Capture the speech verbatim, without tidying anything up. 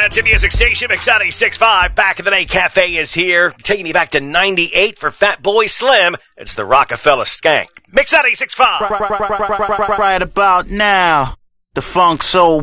Country Music Station, Mix ninety-six point five. Back in the Day Cafe is here, taking you back to ninety-eight for Fat Boy Slim. It's the Rockefeller Skank. Mix ninety-six point five. Right, right, right, right, right, right about now, the Funk Soul